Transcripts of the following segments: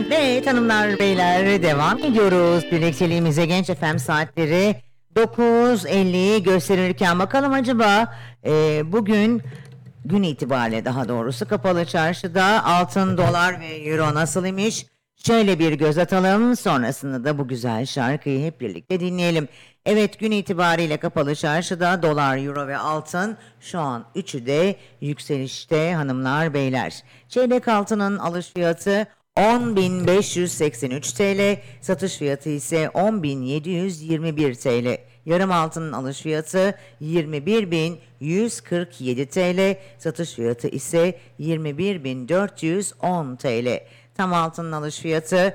Evet hanımlar beyler devam ediyoruz. Birlikteliğimize Genç FM saatleri 9:50 gösterirken bakalım acaba bugün gün itibariyle daha doğrusu kapalı çarşıda altın, dolar ve euro nasıl imiş? Şöyle bir göz atalım, sonrasında da bu güzel şarkıyı hep birlikte dinleyelim. Evet, gün itibariyle kapalı çarşıda dolar, euro ve altın şu an üçü de yükselişte hanımlar beyler. Çeyrek altının alış fiyatı 10.583 TL, satış fiyatı ise 10.721 TL. Yarım altının alış fiyatı 21.147 TL, satış fiyatı ise 21.410 TL. Tam altının alış fiyatı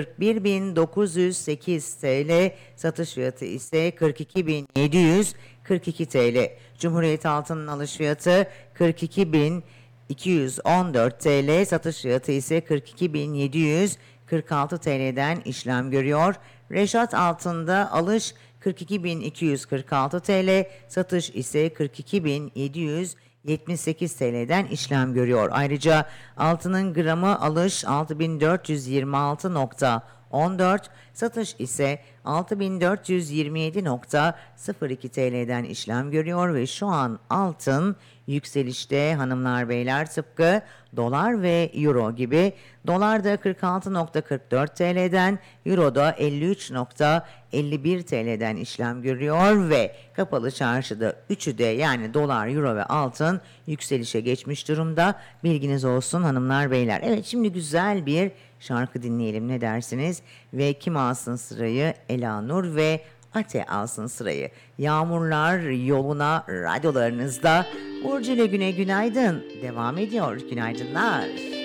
41.908 TL, satış fiyatı ise 42.742 TL. Cumhuriyet altının alış fiyatı 42.214 TL, satış fiyatı ise 42.746 TL'den işlem görüyor. Reşat altında alış 42.246 TL, satış ise 42.778 TL'den işlem görüyor. Ayrıca altının gramı alış 6.426.14, satış ise 6.427.02 TL'den işlem görüyor ve şu an altın yükselişte hanımlar beyler, tıpkı dolar ve euro gibi. Dolar da 46.44 TL'den, euro da 53.51 TL'den işlem görüyor ve kapalı çarşıda üçü de, yani dolar, euro ve altın yükselişe geçmiş durumda. Bilginiz olsun hanımlar beyler. Evet, şimdi güzel bir şarkı dinleyelim, ne dersiniz? Ve kim alsın sırayı? Elanur ve Ate alsın sırayı. Yağmurlar yoluna radyolarınızda. Burcu ile Güne günaydın. Devam ediyor. Günaydınlar.